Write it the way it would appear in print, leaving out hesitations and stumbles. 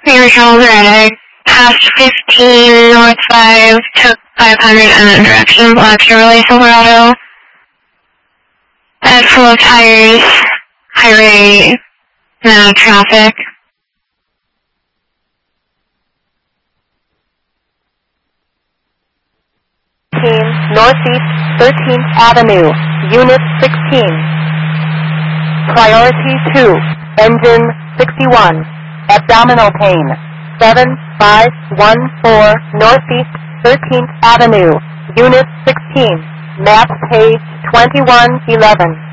Neutral Greenwich, past 15 North 5, took 500 in the direction of La Chevrolet Silverado. Bed full of tires, highway, no traffic. Northeast 13th Avenue, Unit 16. Priority 2, Engine 61, Abdominal Pain, 7514 Northeast 13th Avenue, Unit 16, Map page 2111.